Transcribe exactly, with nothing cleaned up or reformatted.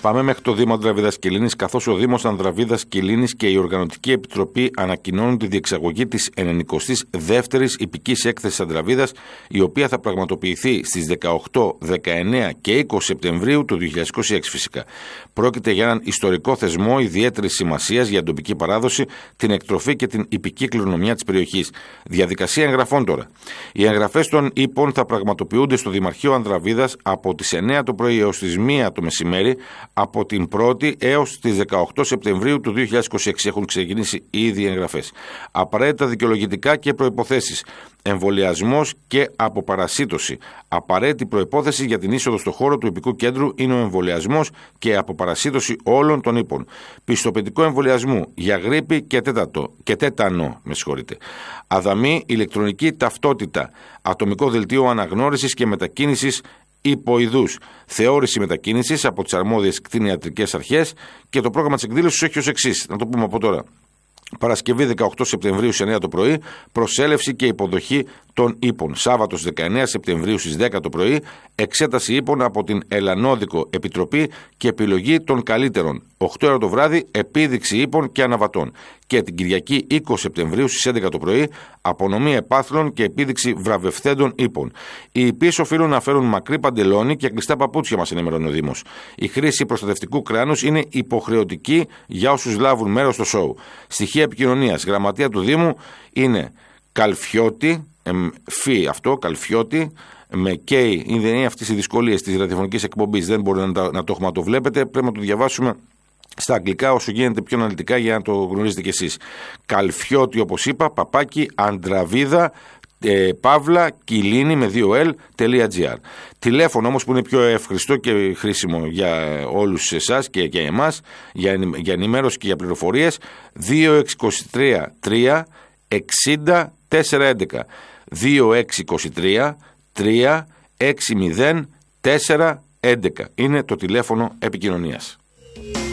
Πάμε μέχρι το Δήμο Ανδραβίδας Κιλίνης, καθώς ο Δήμος Ανδραβίδας Κιλίνης και η Οργανωτική Επιτροπή ανακοινώνουν τη διεξαγωγή της ενενηκοστής δεύτερης Ιππικής Έκθεσης Ανδραβίδας, η οποία θα πραγματοποιηθεί στις δεκαοκτώ, δεκαεννέα και είκοσι Σεπτεμβρίου του δύο χιλιάδες είκοσι έξι φυσικά. Πρόκειται για έναν ιστορικό θεσμό ιδιαίτερης σημασίας για την τοπική παράδοση, την εκτροφή και την ιππική κληρονομιά της περιοχής. Διαδικασία εγγραφών τώρα. Οι εγγραφές των ύπων θα πραγματοποιούνται στο Δημαρχείο Ανδραβίδας από τις εννέα το πρωί έως τις μία το μεσημέρι, από την πρώτη έως τις δεκαοκτώ Σεπτεμβρίου του δύο χιλιάδες είκοσι έξι. Έχουν ξεκινήσει ήδη οι εγγραφές. Απαραίτητα δικαιολογητικά και προϋποθέσεις. Εμβολιασμός και αποπαρασίτωση. Απαραίτητη προϋπόθεση για την είσοδο στο χώρο του ιππικού κέντρου είναι ο εμβολιασμός και αποπαρασίτωση όλων των ύπων. Πιστοποιητικό εμβολιασμού για γρίπη και, τέτατο, και τέτανο. Με συγχωρείτε. Αδαμή, ηλεκτρονική ταυτότητα. Ατομικό δελτίο αναγνώρισης και μετακίνησης υποειδούς. Θεώρηση μετακίνησης από τις αρμόδιες κτηνιατρικές αρχές. Και το πρόγραμμα της εκδήλωσης έχει ως εξής. Να το πούμε από τώρα. Παρασκευή δεκαοκτώ Σεπτεμβρίου στις εννέα το πρωί, προσέλευση και υποδοχή των ύπων. Σάββατο στις δεκαεννέα Σεπτεμβρίου στις δέκα το πρωί, εξέταση ύπων από την Ελλανόδικο Επιτροπή και επιλογή των καλύτερων. οκτώ ώρα το βράδυ, επίδειξη ύπων και αναβατών. Και την Κυριακή είκοσι Σεπτεμβρίου στις έντεκα το πρωί, απονομή επάθλων και επίδειξη βραβευθέντων ύπων. Οι υπείς οφείλουν να φέρουν μακρύ παντελόνι και κλειστά παπούτσια, μας ενημερώνει ο Δήμος. Η χρήση προστατευτικού κράνους είναι υποχρεωτική για όσους λάβουν μέρος στο σοου. Στοιχεία επικοινωνίας. Γραμματεία του Δήμου είναι Καλφιώτη, εμ, φι αυτό, Καλφιώτη, με κέι, είναι αυτές οι δυσκολίες της ραδιοφωνικής εκπομπής, δεν μπορεί να, να το έχουμε, να το βλέπετε, πρέπει να το διαβάσουμε στα αγγλικά όσο γίνεται πιο αναλυτικά για να το γνωρίζετε κι εσείς. Καλφιώτη, όπως είπα, παπάκι, Ανδραβίδα, ε, Παύλα, Κιλίνη με δύο ελ.gr. Τηλέφωνο όμως που είναι πιο ευχριστό και χρήσιμο για όλους εσάς και για εμάς, για, για ενημέρωση και για πληροφορίες, δύο έξι δύο τρία τρία εξήντα τέσσερα έντεκα. δύο έξι δύο τρία τρία έξι μηδέν τέσσερα έντεκα είναι το τηλέφωνο επικοινωνίας.